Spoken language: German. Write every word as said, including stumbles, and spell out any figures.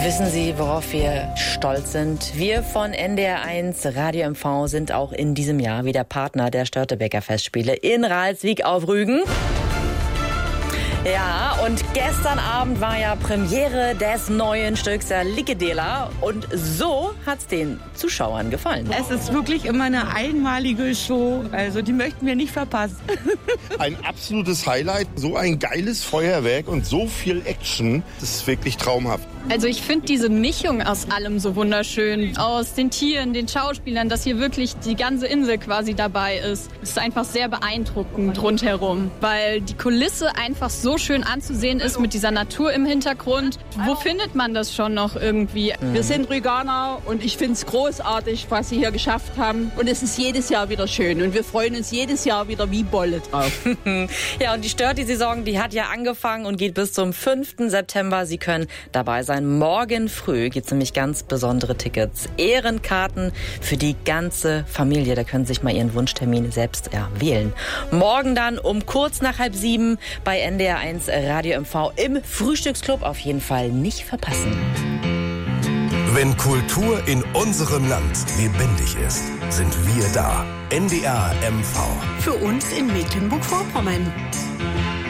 Wissen Sie, worauf wir stolz sind? Wir von N D R eins Radio M V sind auch in diesem Jahr wieder Partner der Störtebeker Festspiele in Ralswiek auf Rügen. Ja, und gestern Abend war ja Premiere des neuen Stücks der Likedela und so hat's den Zuschauern gefallen. Es ist wirklich immer eine einmalige Show, also die möchten wir nicht verpassen. Ein absolutes Highlight, so ein geiles Feuerwerk und so viel Action, das ist wirklich traumhaft. Also ich finde diese Mischung aus allem so wunderschön, aus den Tieren, den Schauspielern, dass hier wirklich die ganze Insel quasi dabei ist. Es ist einfach sehr beeindruckend rundherum, weil die Kulisse einfach so schön anzusehen ist mit dieser Natur im Hintergrund. Wo findet man das schon noch irgendwie? Wir sind Rüganer und ich finde es großartig, was sie hier geschafft haben. Und es ist jedes Jahr wieder schön und wir freuen uns jedes Jahr wieder wie Bolle drauf. Ja, und die Stört-die-Saison, die hat ja angefangen und geht bis zum fünften September. Sie können dabei sein. Morgen früh gibt es nämlich ganz besondere Tickets. Ehrenkarten für die ganze Familie. Da können Sie sich mal Ihren Wunschtermin selbst ja, wählen. Morgen dann um kurz nach halb sieben bei N D R eins Radio M V im Frühstücksclub. Auf jeden Fall nicht verpassen. Wenn Kultur in unserem Land lebendig ist, sind wir da. N D R M V. Für uns in Mecklenburg-Vorpommern.